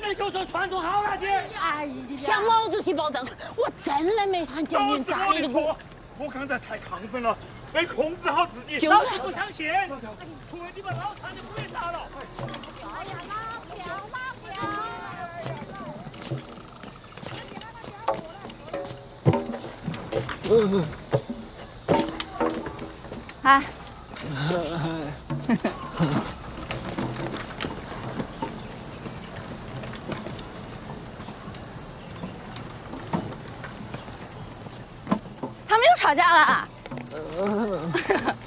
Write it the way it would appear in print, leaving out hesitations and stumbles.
门就说传宗好了的。 哎呀， 向毛主席保证，我真的没穿救命炸你的锅。 我刚才太亢奋了，没控制好自己。 老子不相信，除了你们老残就不会杀了。 哎呀，马票，马票！哎。他们又吵架了。